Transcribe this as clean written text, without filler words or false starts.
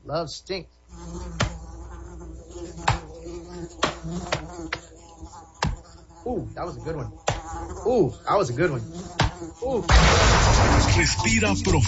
Love stinks. Ooh, that was a good one. Ooh, that was a good one. Ooh. Respira profundo.